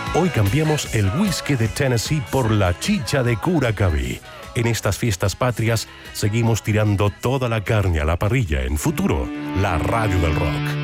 Hoy cambiamos el whisky de Tennessee por la chicha de Curacaví. En estas fiestas patrias seguimos tirando toda la carne a la parrilla en Futuro, la radio del rock.